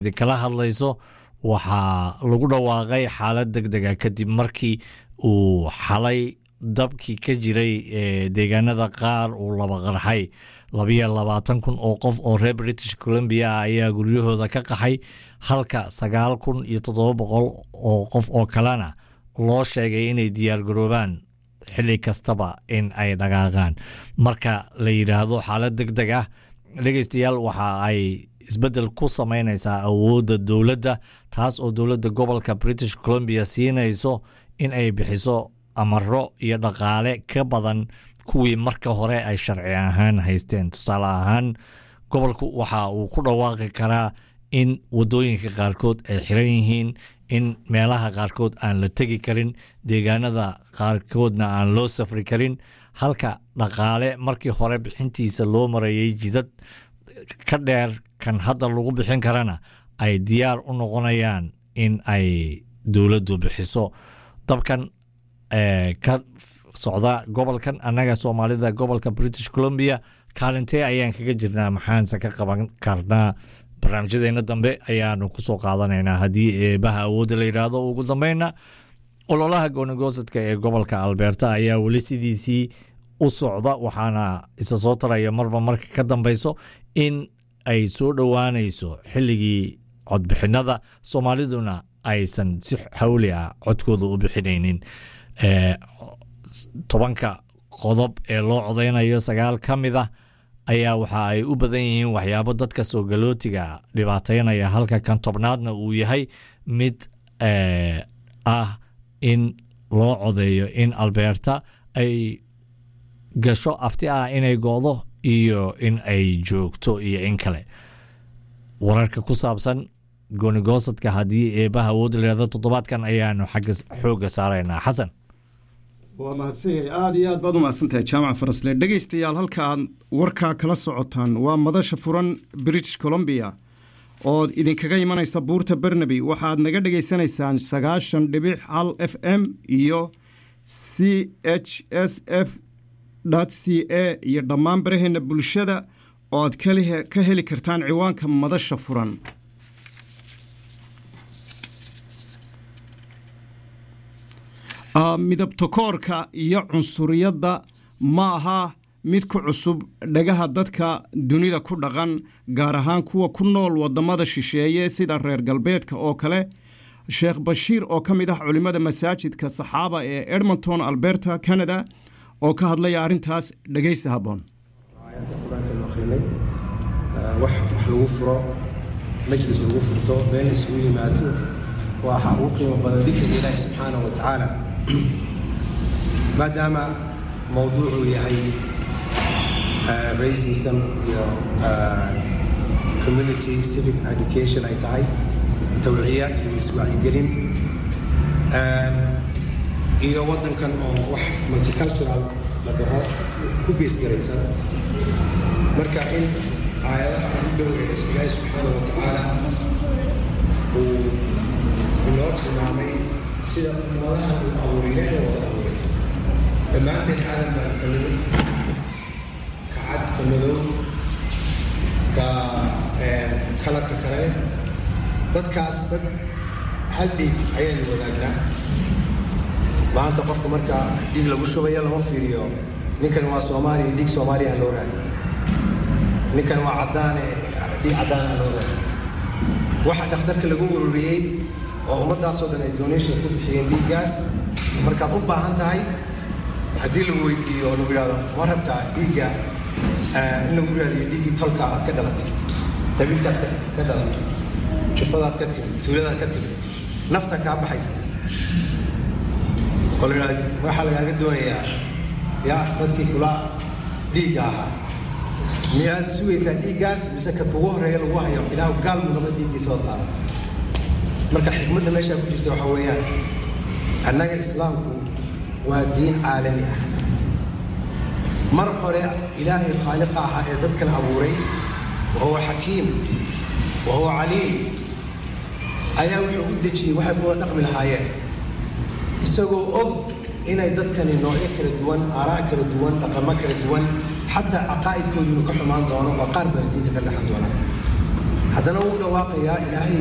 kala hadlayso waxaa lagu dhawaaqay xaalad degdeg ah kadib markii uu xalay dabkii ka jiray deegaanada qaar uu laba qarxay 22,000 oo qof oo reer British Columbia ayaa guryahooda ka qaxay halka 9,700 oo qof oo kalena loo sheegay inay diyaar garoobaan xilli kastaba in ay dhaqaaqaan marka la yiraahdo xaalad degdeg ah dhageystayaal waxa ay isbedel ku sameynaysaa awoodda dowladda taas oo dowladda gobolka British Columbia siinayso in ay bixiso amaro iyo dhaqaale ka badan kuwii marka hore ay sharci ahaan haysteen tusaale ahaan gobolku waxa uu ku dhawaaqi karaa in wadooyinka qaarkood ay xiran yihiin in meelaha qaarkood aan la tegi karin deegaanada qaarkoodna aan loo safri karin halka dhaqaale markii hore bixintiisa loo marayay jidad ka dheer kan hadda lagu bixin karana ay diyaar u noqonayaan in ay dowladdu bixiso dabkan ka socda gobolkan annaga Soomaalida gobolka British Columbia kaalintee ayaan kaga jirnaa maxaanse ka qaban karnaa barnaamijyadeena dambe ayaanu ku soo qaadanaynaa haddii eebaha awoodda la yidhaahdo ugu dambayna ololaha goonigosadka ee gobolka Alberta ayaa weli sidiisii u socda waxaana isa soo taraya marba marka ka dambayso in ay soo dhowaanayso xilligii codbixinada Soomaaliduna aysan si xawli ah codkooda u bixinaynin 10 qodob ee loo codeynayo 9 ka mid ah ayaa waxa ay u badan yihiin waxyaabo dadka soo galootiga dhibaateynaya halka kan 10aadna uu yahay mid ah in loo codeeyo in Alberta ay gasho afti ah inay goodo iyo in ay joogto iyo in kale wararka ku saabsan goonigosadka haddii eebaha awood leedahay toddobaadkan ayaanu xagga xooga saaraynaa xasan waa mahadsanyahay aad iyo aad baad u mahadsantahay jaamac farasle dhegaystayaal halkaan warkaa kala socotaan waa madasha furan British Columbia oo idinkaga imanaysa buurta Burnaby waxaad naga dhageysanaysaan 90.1 FM iyo CHSF.ca iyo dhammaan baraheena bulshada oo aad ka heli kartaan ciwaanka madasha furan midabta koorka iyo cunsuriyadda ma aha mid ku cusub dhagaha dadka dunida ku dhaqan gaar ahaan kuwa ku nool wadamada shisheeye sida reer galbeedka oo kale Sheekh Bashiir oo ka mid ah culimada masaajidka Saxaaba ee Edmonton Alberta Canada oo ka hadlaya arintaas dhageysi haboon wax lagu furo majlis lagu furto been isku yimaado waxa uu qiimo badan dikriga Ilaahay subhanahu wa ta'ala maadaama mawduucu yahay racism iyo community civic education ay tahay tawciya iyo iswacyigelin iyo wadankan oo wax multicultural la dhaho ku beesgaraysan marka in aayadaha u dhow ee Ilaahay subhanahu wa ta'ala uu inoo tilmaamay sida ummadaha uu abuuray dhammaanteen aadan baan kalin kacad ka madow ka kalarka kale dadkaas dad hal dhiig ayaynu wadaagnaa maanta qofka marka dhiig lagu shubayo lama fiiriyo ninkan waa Soomaali dhiig Soomaaliya loo raadiyo ninkan waa caddaane dhiig caddaana loo raadiyo waxa dhakhtarka lagu ururiyey oo ummadaasoo dhan ay donation ku bixiyeen dhiiggaas markaad u baahan tahay haddii lagu weydiiyo oo lagu yidhaahdo ma rabtaa dhiigga in lagu raadiyo dhiiggii tolka aad ka dhalatay dabiilkaad ka dhalatay jufadaad ka timid tuuladaad ka timid nafta kaa baxaysa oo la yidhahdo waxaa lagaaga doonayaa yaa dadkii kula dhiigga ahaa miyaad sugaysaa dhiiggaas mise ka kugu horreeya lagu hayo ilaahu gaal buu noqda dhiiggiisa oo taala marka xikmadda meesha ku jirta waxa weeyaan annaga islaamku waa diin caalami ah mar hore ilaahay khaaliqa ah ee dadkan abuuray وهو حكيم وهو عليم ayaa wuxuu u dejiyay waxa uu dhaqmi lahaayeen isagoo og inay dadkani noocyo kala duwan aaraa kala duwan dhaqamo kala duwan xataa aqaaidkoodu ka xumaan doono oo qaar baa diinta ka dhaxan doona haddana uu dhawaaqayaa ilaahay